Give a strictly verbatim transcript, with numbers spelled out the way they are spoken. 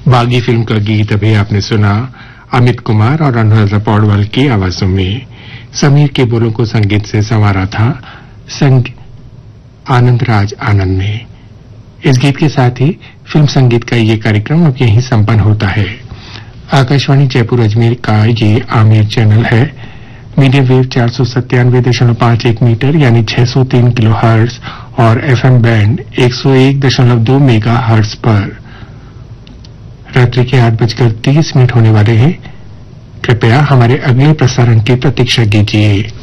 बागी फिल्म का गीत अभी आपने सुना अमित कुमार और अनुराधा पौडवाल की आवाजों में। समीर के बोलों को संगीत से संवारा था संग... आनंद राज आनंद ने। इस गीत के साथ ही फिल्म संगीत का ये कार्यक्रम अब यहीं संपन्न होता है। आकाशवाणी जयपुर अजमेर का ये आमिर चैनल है। मीडियम वेव चार सौ सत्तानवे दशमलव पांच एक मीटर यानी छह सौ तीन किलो हर्ट्ज और एफएम बैंड एक सौ एक दशमलव दो मेगा हर्ट्ज पर। रात्रि के आठ बजकर तीस मिनट होने वाले हैं। कृपया हमारे अगले प्रसारण की प्रतीक्षा कीजिए।